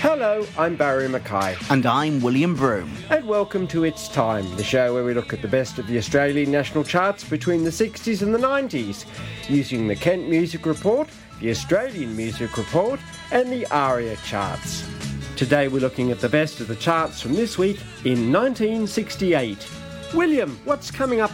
Hello, I'm Barry Mackay. And I'm William Broome. And welcome to It's Time, the show where we look at the best of the Australian national charts between the 60s and the 90s, using the Kent Music Report, the Australian Music Report, and the ARIA charts. Today we're looking at the best of the charts from this week in 1968. William, what's coming up